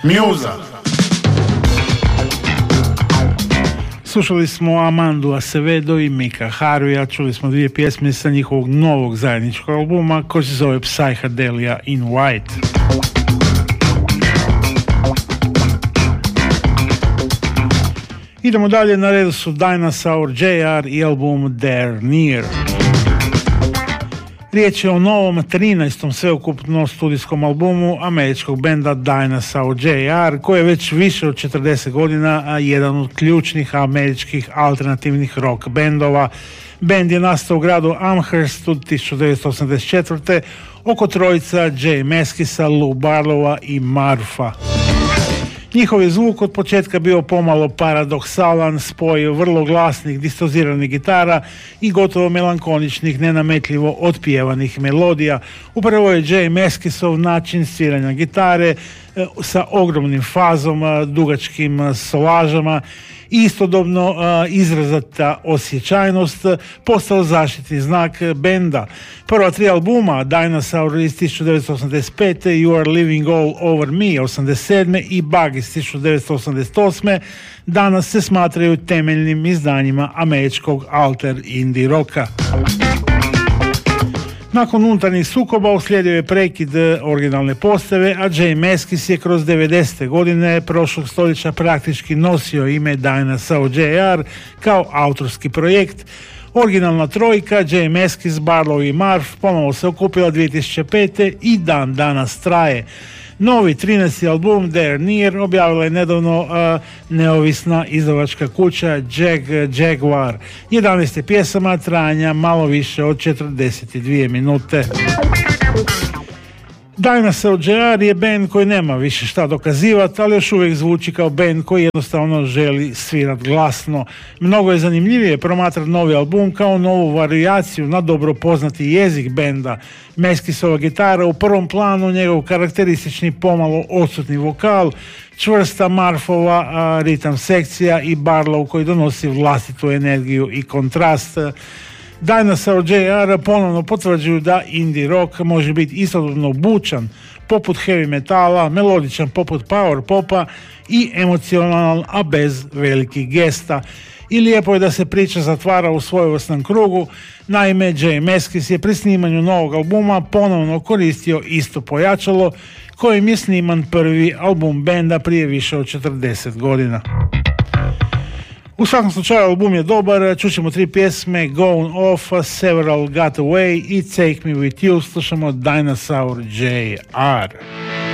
Musa. Slušali smo Amandu Acevedo i Mika Harveya, čuli smo dvije pjesme sa njihovog novog zajedničkog albuma koji se zove Psychedelia in White. Idemo dalje, na redu su Dinosaur Jr. i album They're Near. Riječ je o novom 13. sveukupno studijskom albumu američkog benda Dinosaur Jr. koji je već više od 40 godina jedan od ključnih američkih alternativnih rock bendova. Bend je nastao u gradu Amherstu 1984. oko trojica Jay Meskisa, Lou Barlowa i Marfa. Njihov je zvuk od početka bio pomalo paradoksalan, spoj vrlo glasnih, distoziranih gitara i gotovo melankoničnih, nenametljivo otpjevanih melodija. Upravo je Jay Meskisov način sviranja gitare sa ogromnim fazom, dugačkim solažama i istodobno izrazita osjećajnost postao zaštitni znak benda. Prva tri albuma, Dinosaur iz 1985. You Are Living All Over Me 87. i Bug iz 1988. danas se smatraju temeljnim izdanjima američkog alter indie roka. Nakon unutarnjih sukoba uslijedio je prekid originalne postave, a Jay Meskis je kroz 90. godine prošlog stoljeća praktički nosio ime Dinosaur Jr. kao autorski projekt. Originalna trojka, Jay Meskis, Barlow i Marf, ponovo se okupila 2005. i dan danas traje. Novi 13. album They're Near objavila je nedavno neovisna izdavačka kuća Jaguar. 11 pjesama trajanja malo više od 42 minute. Dinosaur Jr. je band koji nema više šta dokazivati, ali još uvijek zvuči kao band koji jednostavno želi svirati glasno. Mnogo je zanimljivije promatrati novi album kao novu varijaciju na dobro poznati jezik benda. Meskisova gitara u prvom planu, njegov karakteristični pomalo odsutni vokal, čvrsta Marfova ritam sekcija i Barlow koji donosi vlastitu energiju i kontrast. Dinosaur Jr. ponovno potvrđuju da indie rock može biti istodobno bučan poput heavy metala, melodičan poput power popa i emocionalan, a bez velikih gesta. I lijepo je da se priča zatvara u svojevrsnom krugu. Naime, Jay Meskis je pri snimanju novog albuma ponovno koristio isto pojačalo kojim je sniman prvi album benda prije više od 40 godina. U svakom slučaju album je dobar, čućemo tri pjesme, Gone Off, Several Got Away i Take Me With You. Slušamo Dinosaur Jr.